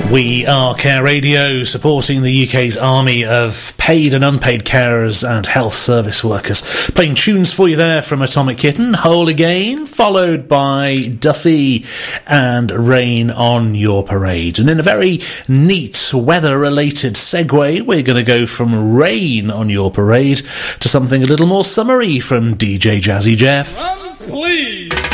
We are Care Radio, supporting the UK's army of paid and unpaid carers and health service workers. Playing tunes for you there from Atomic Kitten, Whole Again, followed by Duffy and Rain on Your Parade. And in a very neat weather-related segue, we're going to go from Rain on Your Parade to something a little more summery from DJ Jazzy Jeff. Drums, please!